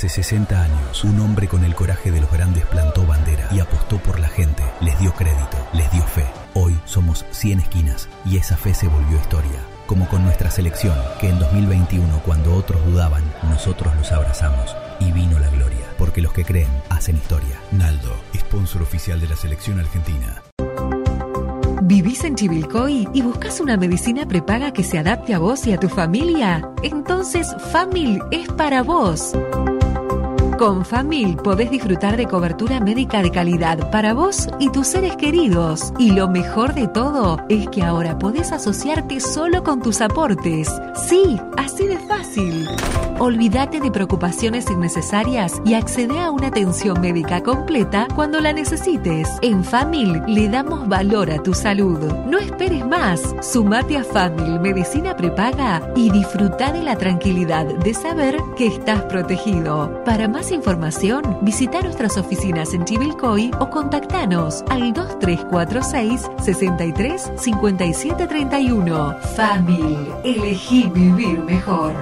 Hace 60 años, un hombre con el coraje de los grandes plantó bandera y apostó por la gente, les dio crédito, les dio fe. Hoy somos 100 esquinas y esa fe se volvió historia. Como con nuestra selección, que en 2021, cuando otros dudaban, nosotros los abrazamos y vino la gloria. Porque los que creen hacen historia. Naldo, sponsor oficial de la selección argentina. ¿Vivís en Chivilcoy y buscas una medicina prepaga que se adapte a vos y a tu familia? Entonces Famil es para vos. Con Famil podés disfrutar de cobertura médica de calidad para vos y tus seres queridos. Y lo mejor de todo es que ahora podés asociarte solo con tus aportes. Sí, así de fácil. Olvídate de preocupaciones innecesarias y accede a una atención médica completa cuando la necesites. En Famil le damos valor a tu salud. No esperes más. Sumate a Famil Medicina Prepaga y disfruta de la tranquilidad de saber que estás protegido. Para más información, visita nuestras oficinas en Chivilcoy o contactanos al 2346 63 57 31. Famil, elegí vivir mejor.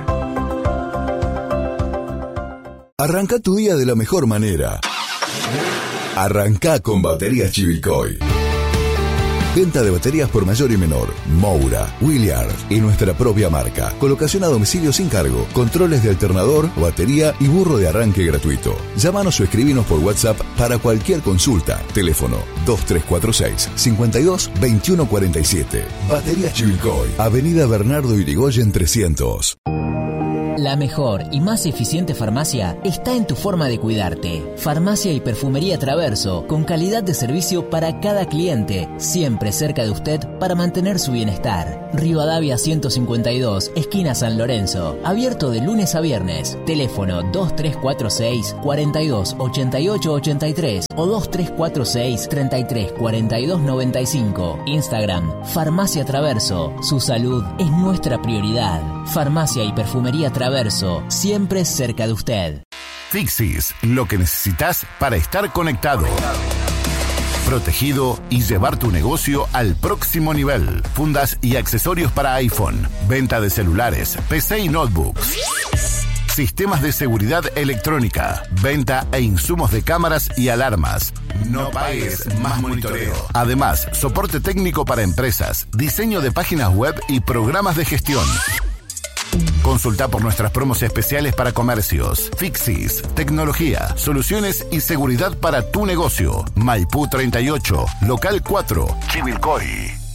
Arranca tu día de la mejor manera. Arranca con Baterías Chivilcoy. Venta de baterías por mayor y menor, Moura, Williard y nuestra propia marca. Colocación a domicilio sin cargo, controles de alternador, batería y burro de arranque gratuito. Llámanos o escribinos por WhatsApp para cualquier consulta. Teléfono 2346 52 21 47. Baterías Chivilcoy, Avenida Bernardo Irigoyen 300. La mejor y más eficiente farmacia está en tu forma de cuidarte. Farmacia y Perfumería Traverso, con calidad de servicio para cada cliente, siempre cerca de usted para mantener su bienestar. Rivadavia 152, esquina San Lorenzo, abierto de lunes a viernes. Teléfono 2346 42 88 83 o 2346 33 42 95. Instagram, Farmacia Traverso. Su salud es nuestra prioridad. Farmacia y Perfumería Traverso, siempre cerca de usted. Fixis, lo que necesitas para estar conectado, protegido y llevar tu negocio al próximo nivel. Fundas y accesorios para iPhone, venta de celulares, PC y notebooks. Sistemas de seguridad electrónica, venta e insumos de cámaras y alarmas. No pagues más monitoreo. Además, soporte técnico para empresas, diseño de páginas web y programas de gestión. Consulta por nuestras promos especiales para comercios. Fixis, tecnología, soluciones y seguridad para tu negocio. Maipú 38, local 4, Chivilcoy.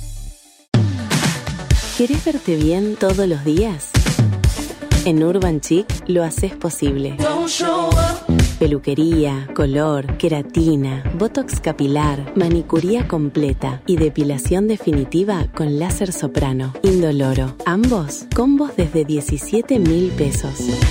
¿Querés verte bien todos los días? En Urban Chic lo haces posible. Peluquería, color, queratina, botox capilar, manicuría completa y depilación definitiva con láser soprano. Indoloro. Ambos, combos desde 17.000 pesos.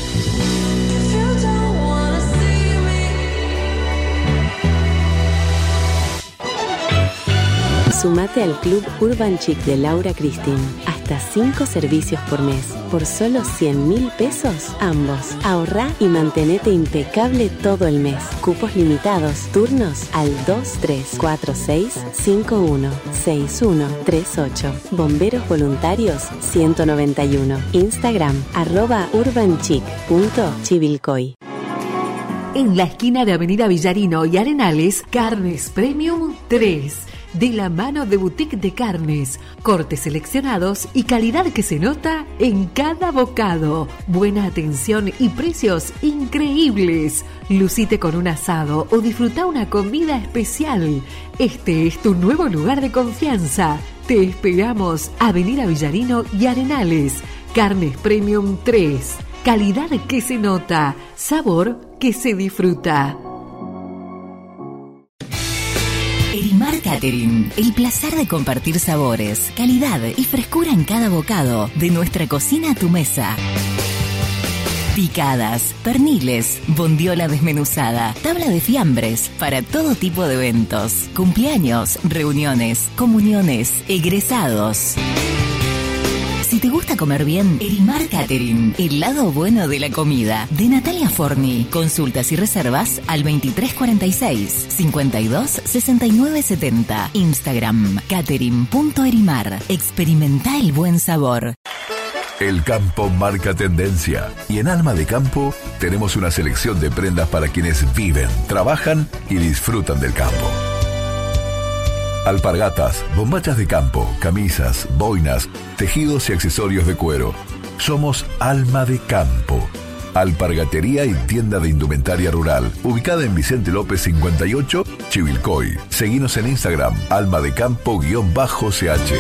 Sumate al Club Urban Chic de Laura Cristín. Hasta 5 servicios por mes. Por solo 100.000 pesos, ambos. Ahorrá y mantenete impecable todo el mes. Cupos limitados. Turnos al 2346 51 6138. Bomberos voluntarios 191. Instagram @urbanchic.chivilcoy. En la esquina de Avenida Villarino y Arenales, Carnes Premium 3. De la mano de Boutique de Carnes, cortes seleccionados y calidad que se nota en cada bocado. Buena atención y precios increíbles. Lucite con un asado o disfruta una comida especial. Este es tu nuevo lugar de confianza. Te esperamos, Avenida Villarino y Arenales. Carnes Premium 3. Calidad que se nota, sabor que se disfruta. Erimar Catering, el placer de compartir sabores, calidad y frescura en cada bocado, de nuestra cocina a tu mesa. Picadas, perniles, bondiola desmenuzada, tabla de fiambres, para todo tipo de eventos, cumpleaños, reuniones, comuniones, egresados. Si te gusta comer bien, Erimar Catering, el lado bueno de la comida. De Natalia Forni. Consultas y reservas al 2346 52 69 70. Instagram, catering.erimar. Experimenta el buen sabor. El campo marca tendencia y en Alma de Campo tenemos una selección de prendas para quienes viven, trabajan y disfrutan del campo. Alpargatas, bombachas de campo, camisas, boinas, tejidos y accesorios de cuero. Somos Alma de Campo. Alpargatería y tienda de indumentaria rural, ubicada en Vicente López 58, Chivilcoy. Seguinos en Instagram, almadecampo_ch.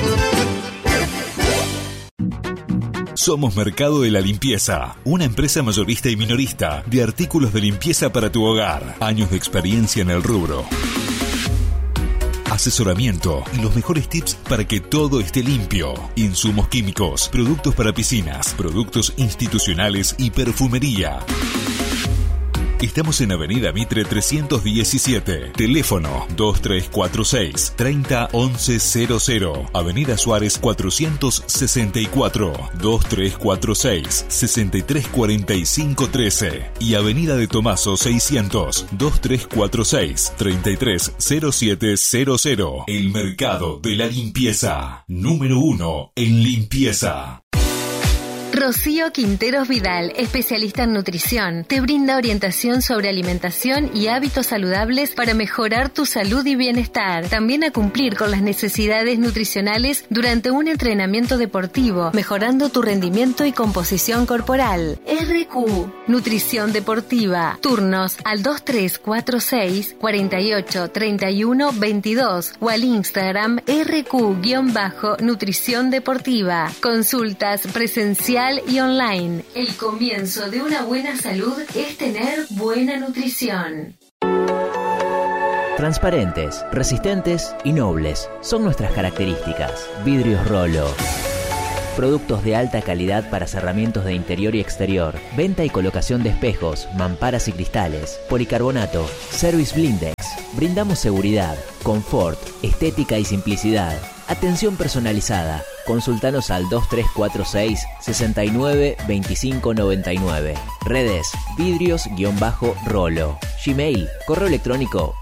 Somos Mercado de la Limpieza, una empresa mayorista y minorista de artículos de limpieza para tu hogar. Años de experiencia en el rubro. Asesoramiento y los mejores tips para que todo esté limpio. Insumos químicos, productos para piscinas, productos institucionales y perfumería. Estamos en Avenida Mitre 317. Teléfono 2346 301100. Avenida Suárez 464 2346 634513. Y Avenida de Tomaso 600 2346 330700. El Mercado de la Limpieza. Número 1 en limpieza. Rocío Quinteros Vidal, especialista en nutrición, te brinda orientación sobre alimentación y hábitos saludables para mejorar tu salud y bienestar. También a cumplir con las necesidades nutricionales durante un entrenamiento deportivo, mejorando tu rendimiento y composición corporal. RQ, Nutrición Deportiva. Turnos al 2346 48 31 22 o al Instagram RQ-Nutrición Deportiva. Consultas presenciales y online. El comienzo de una buena salud es tener buena nutrición. Transparentes, resistentes y nobles son nuestras características. Vidrios Rolo. Productos de alta calidad para cerramientos de interior y exterior. Venta y colocación de espejos, mamparas y cristales. Policarbonato. Service Blindex. Brindamos seguridad, confort, estética y simplicidad. Atención personalizada. Consultanos al 2346 69 25 99. Redes vidrios-rolo. Gmail, correo electrónico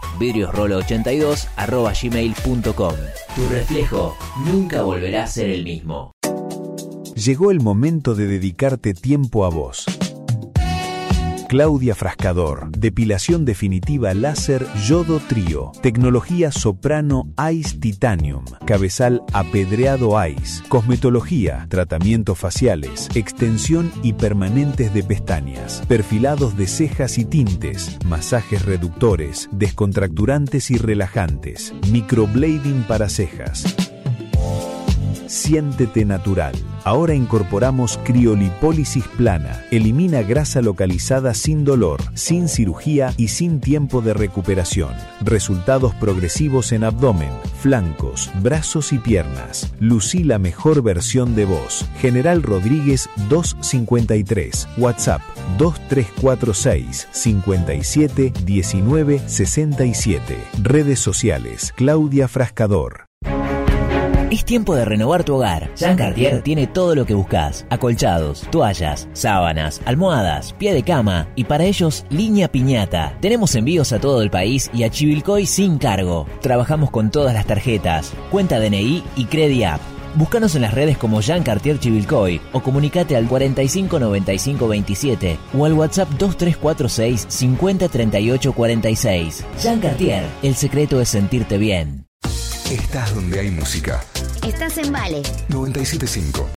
vidriosrolo82@gmail.com. Tu reflejo nunca volverá a ser el mismo. Llegó el momento de dedicarte tiempo a vos. Claudia Frascador, depilación definitiva láser Yodo Trío, tecnología Soprano Ice Titanium, cabezal apedreado Ice, cosmetología, tratamientos faciales, extensión y permanentes de pestañas, perfilados de cejas y tintes, masajes reductores, descontracturantes y relajantes, microblading para cejas. Siéntete natural. Ahora incorporamos criolipólisis plana. Elimina grasa localizada sin dolor, sin cirugía y sin tiempo de recuperación. Resultados progresivos en abdomen, flancos, brazos y piernas. Lucí la mejor versión de vos. General Rodríguez 253. WhatsApp 2346 57 19 67. Redes sociales Claudia Frascador. Es tiempo de renovar tu hogar. Jean Cartier tiene todo lo que buscas: acolchados, toallas, sábanas, almohadas, pie de cama y para ellos línea piñata. Tenemos envíos a todo el país y a Chivilcoy sin cargo. Trabajamos con todas las tarjetas, cuenta DNI y CrediApp. Búscanos en las redes como Jean Cartier Chivilcoy o comunicate al 45 95 27 o al WhatsApp 2346 50 38 46. Jean Cartier, el secreto es sentirte bien. Estás donde hay música. Estás en Vale 97.5.